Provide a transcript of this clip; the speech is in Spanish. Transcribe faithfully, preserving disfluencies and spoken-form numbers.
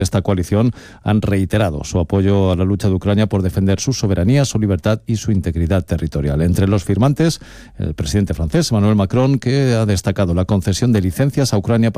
esta coalición han reiterado su apoyo a la lucha de Ucrania por defender su soberanía, su libertad y su integridad territorial. Entre los firmantes, el presidente francés Emmanuel Macron, que ha destacado la concesión de licencias a Ucrania para